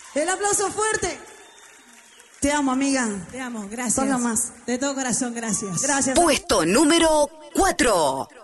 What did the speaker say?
El aplauso fuerte. Te amo, amiga. Te amo, gracias. Sos lo más. De todo corazón, gracias. Gracias. Puesto número 4.